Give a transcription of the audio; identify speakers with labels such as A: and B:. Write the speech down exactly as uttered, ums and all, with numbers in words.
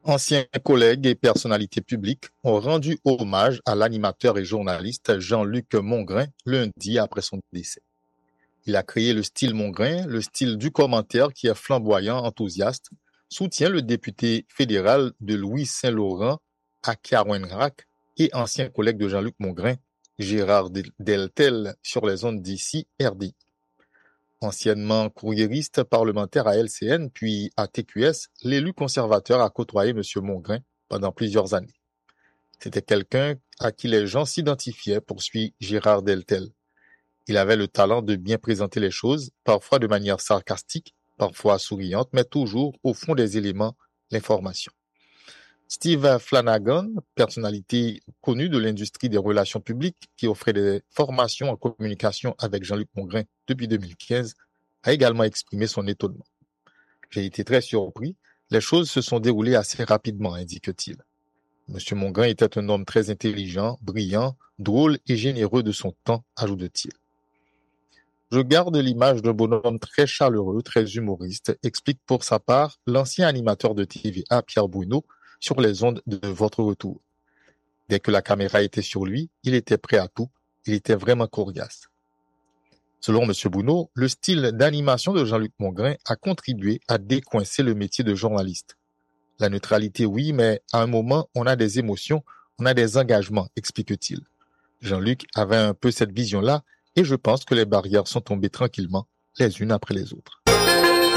A: Anciens collègues et personnalités publiques ont rendu hommage à l'animateur et journaliste Jean-Luc Mongrain lundi après son décès. Il a créé le style Mongrain, le style du commentaire qui est flamboyant, enthousiaste, soutient le député fédéral de Louis-Saint-Laurent, Akiawenrak, et ancien collègue de Jean-Luc Mongrain, Gérard Deltel, sur les ondes d'ici R D I. Anciennement courriériste parlementaire à L C N puis à T Q S, l'élu conservateur a côtoyé M. Mongrain pendant plusieurs années. C'était quelqu'un à qui les gens s'identifiaient, poursuit Gérard Deltel. Il avait le talent de bien présenter les choses, parfois de manière sarcastique, parfois souriante, mais toujours au fond des éléments, l'information. Steve Flanagan, personnalité connue de l'industrie des relations publiques qui offrait des formations en communication avec Jean-Luc Mongrain depuis deux mille quinze, a également exprimé son étonnement. J'ai été très surpris. Les choses se sont déroulées assez rapidement, indique-t-il. M. Mongrain était un homme très intelligent, brillant, drôle et généreux de son temps, ajoute-t-il. Je garde l'image d'un bonhomme très chaleureux, très humoriste, explique pour sa part l'ancien animateur de T V A, Pierre Bruno, sur les ondes de Votre Retour. Dès que la caméra était sur lui, il était prêt à tout, il était vraiment coriace. Selon M. Bruno, le style d'animation de Jean-Luc Mongrain a contribué à décoincer le métier de journaliste. La neutralité, oui, mais à un moment, on a des émotions, on a des engagements, explique-t-il. Jean-Luc avait un peu cette vision-là, et je pense que les barrières sont tombées tranquillement, les unes après les autres.